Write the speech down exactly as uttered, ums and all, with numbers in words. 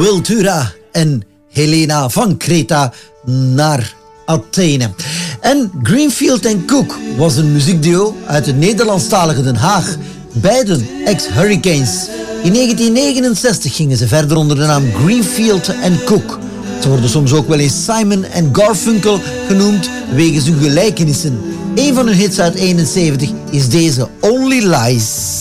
Wiltura en Helena van Kreta naar Athene. En Greenfield en Cook was een muziekduo uit het Nederlandstalige Den Haag. Beiden ex-Hurricanes. In negentien negenenzestig gingen ze verder onder de naam Greenfield en Cook. Ze worden soms ook wel eens Simon en Garfunkel genoemd wegens hun gelijkenissen. Een van hun hits uit eenenzeventig is deze Only Lies.